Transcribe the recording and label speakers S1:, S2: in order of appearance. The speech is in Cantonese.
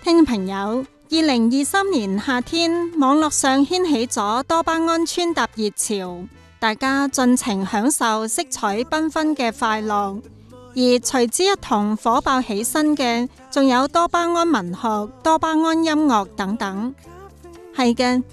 S1: 聽眾朋友，2023年夏天，網絡上掀起咗多巴胺穿搭熱潮，大家盡情享受色彩繽紛嘅快樂。而隨之一同火爆起身嘅，仲有多巴胺文學、多巴胺音樂等等。係嘅，